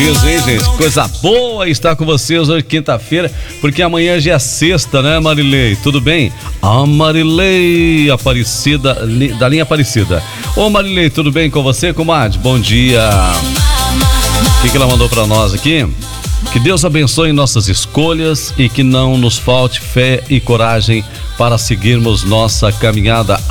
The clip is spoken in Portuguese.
beleza, hein, gente? Coisa boa estar com vocês hoje, quinta-feira, porque amanhã já é sexta, né, Marilei? Tudo bem? A Marilei Aparecida, da linha Aparecida. Ô, Marilei, tudo bem com você, comadre? Bom dia. O que ela mandou pra nós aqui? Que Deus abençoe nossas escolhas e que não nos falte fé e coragem para seguirmos nossa caminhada.